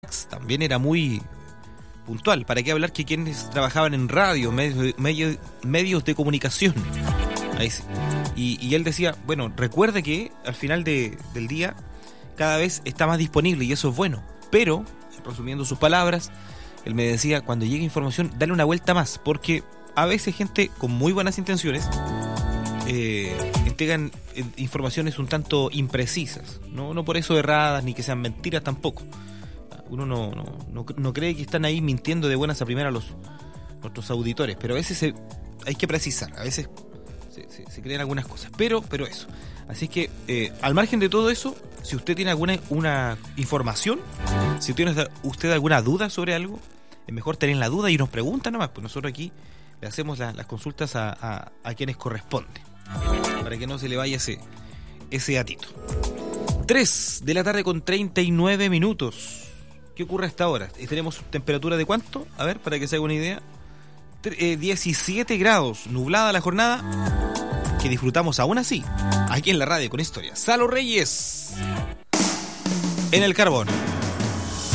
también era muy puntual. ¿Para qué hablar que quienes trabajaban en radio, medios de comunicación? Ahí sí. Y él decía, bueno, recuerde que al final del día cada vez está más disponible y eso es bueno. Pero, resumiendo sus palabras, él me decía, cuando llegue información, dale una vuelta más, porque a veces gente con muy buenas intenciones entregan informaciones un tanto imprecisas, no por eso erradas ni que sean mentiras tampoco. Uno no cree que están ahí mintiendo de buenas a primeras nuestros auditores, pero a veces hay que precisar, a veces se creen algunas cosas, pero eso. Así que al margen de todo eso, si usted tiene alguna información, si tiene usted alguna duda sobre algo, es mejor tener la duda y nos pregunta nomás, pues nosotros aquí le hacemos las consultas a quienes corresponde, para que no se le vaya ese datito. 3 de la tarde con 39 minutos. ¿Qué ocurre a esta hora? ¿Tenemos temperatura de cuánto? A ver, para que se haga una idea. 17 grados, nublada la jornada, que disfrutamos aún así, aquí en la radio con historia. Salo Reyes, en el carbón.